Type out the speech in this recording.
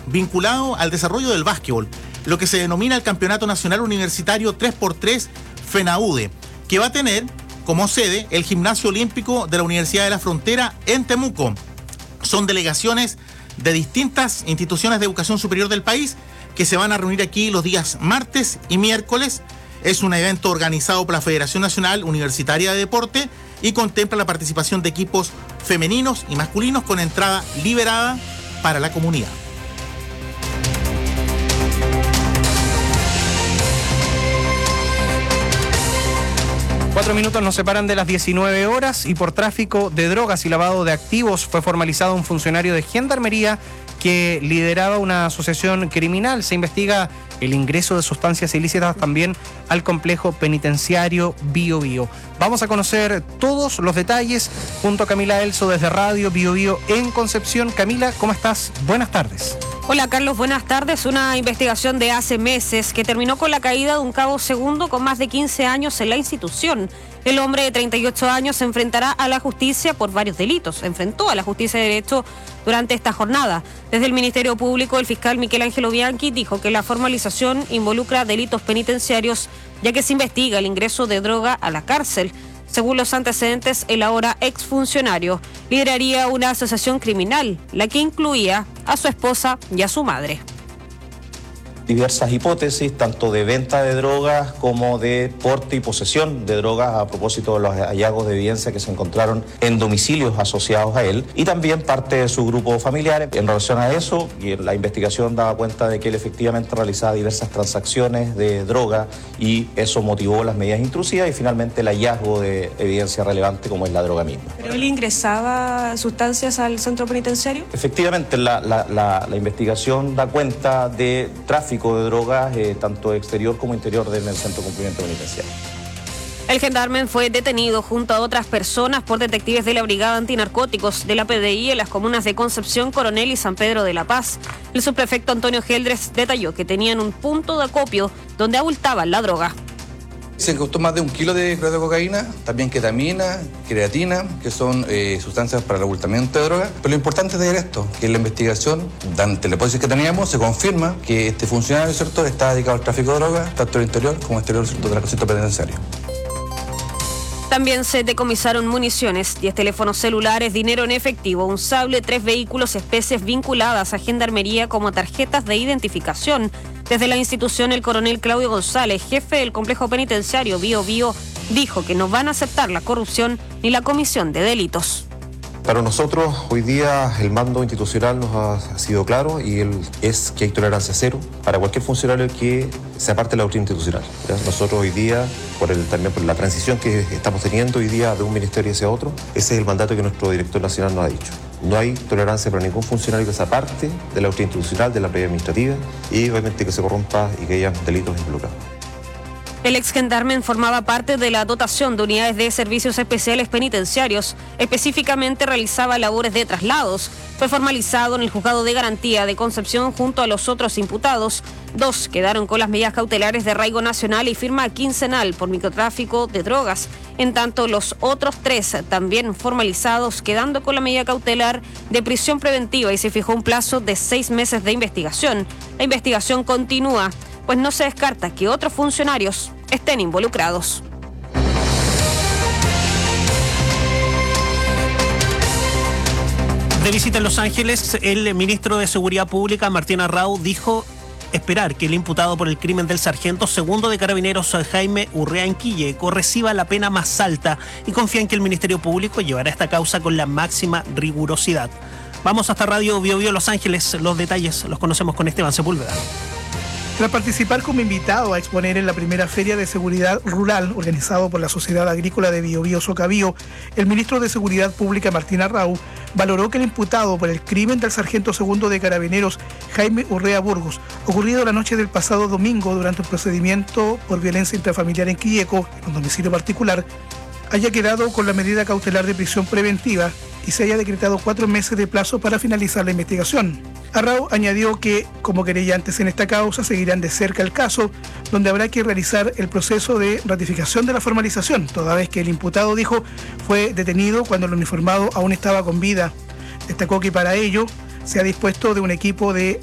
vinculado al desarrollo del básquetbol, lo que se denomina el Campeonato Nacional Universitario 3x3 FENAUDE, que va a tener como sede el Gimnasio Olímpico de la Universidad de la Frontera en Temuco. Son delegaciones de distintas instituciones de educación superior del país que se van a reunir aquí los días martes y miércoles. Es un evento organizado por la Federación Nacional Universitaria de Deporte y contempla la participación de equipos femeninos y masculinos con entrada liberada para la comunidad. Cuatro minutos nos separan de las 19 horas y por tráfico de drogas y lavado de activos fue formalizado un funcionario de Gendarmería que lideraba una asociación criminal. Se investiga el ingreso de sustancias ilícitas también al complejo penitenciario Bío Bío. Vamos a conocer todos los detalles junto a Camila Elso desde Radio Bío Bío en Concepción. Camila, ¿cómo estás? Buenas tardes. Hola Carlos, buenas tardes. Una investigación de hace meses que terminó con la caída de un cabo segundo con más de 15 años en la institución. El hombre de 38 años se enfrentará a la justicia por varios delitos. Enfrentó a la justicia de derecho durante esta jornada. Desde el Ministerio Público, el fiscal Miquel Ángelo Bianchi dijo que la formalización involucra delitos penitenciarios, ya que se investiga el ingreso de droga a la cárcel. Según los antecedentes, el ahora exfuncionario lideraría una asociación criminal, la que incluía a su esposa y a su madre. Diversas hipótesis, tanto de venta de drogas como de porte y posesión de drogas a propósito de los hallazgos de evidencia que se encontraron en domicilios asociados a él y también parte de su grupo familiar. En relación a eso, y la investigación daba cuenta de que él efectivamente realizaba diversas transacciones de droga y eso motivó las medidas intrusivas y finalmente el hallazgo de evidencia relevante como es la droga misma. ¿Pero él ingresaba sustancias al centro penitenciario? Efectivamente, la investigación da cuenta de tráfico de drogas, tanto exterior como interior del centro de cumplimiento penitenciario. El gendarme fue detenido junto a otras personas por detectives de la Brigada Antinarcóticos de la PDI en las comunas de Concepción, Coronel y San Pedro de la Paz. El subprefecto Antonio Geldres detalló que tenían un punto de acopio donde abultaban la droga. Se incautó más de 1 kilo de cocaína, también ketamina, creatina, que son sustancias para el abultamiento de droga. Pero lo importante es de esto, que en la investigación, ante la hipótesis que teníamos, se confirma que este funcionario, ¿cierto?, está dedicado al tráfico de drogas, tanto al interior como exterior, ¿cierto?, del recinto penitenciario. También se decomisaron municiones, 10 teléfonos celulares, dinero en efectivo, un sable, 3 vehículos, especies vinculadas a Gendarmería como tarjetas de identificación. Desde la institución, el coronel Claudio González, jefe del complejo penitenciario Bío Bío, dijo que no van a aceptar la corrupción ni la comisión de delitos. Para nosotros, hoy día, el mando institucional nos ha sido claro y es que hay tolerancia cero para cualquier funcionario que sea parte de la doctrina institucional. ¿Ya? Nosotros hoy día, también por la transición que estamos teniendo hoy día de un ministerio hacia otro, ese es el mandato que nuestro director nacional nos ha dicho. No hay tolerancia para ningún funcionario que sea parte de la doctrina institucional, de la previa administrativa y obviamente que se corrompa y que haya delitos involucrados. El ex gendarme formaba parte de la dotación de unidades de servicios especiales penitenciarios. Específicamente realizaba labores de traslados. Fue formalizado en el juzgado de garantía de Concepción junto a los otros imputados. 2 quedaron con las medidas cautelares de arraigo nacional y firma quincenal por microtráfico de drogas. En tanto, los otros 3 también formalizados, quedando con la medida cautelar de prisión preventiva y se fijó un plazo de 6 meses de investigación. La investigación continúa, pues no se descarta que otros funcionarios estén involucrados. De visita en Los Ángeles, el ministro de Seguridad Pública, Martín Arrau, dijo esperar que el imputado por el crimen del sargento segundo de Carabineros, Jaime Urrea Enquilleco, reciba la pena más alta y confía en que el Ministerio Público llevará esta causa con la máxima rigurosidad. Vamos hasta Radio Bío Bío Los Ángeles. Los detalles los conocemos con Esteban Sepúlveda. Tras participar como invitado a exponer en la primera Feria de Seguridad Rural organizado por la Sociedad Agrícola de Bío Bío Socabío, el ministro de Seguridad Pública Martín Arrau valoró que el imputado por el crimen del sargento segundo de Carabineros Jaime Urrea Burgos, ocurrido la noche del pasado domingo durante un procedimiento por violencia intrafamiliar en Quilleco, en un domicilio particular, haya quedado con la medida cautelar de prisión preventiva y se haya decretado 4 meses de plazo para finalizar la investigación. Arrau añadió que, como querellantes en esta causa, seguirán de cerca el caso, donde habrá que realizar el proceso de ratificación de la formalización, toda vez que el imputado, dijo, fue detenido cuando el uniformado aún estaba con vida. Destacó que para ello se ha dispuesto de un equipo de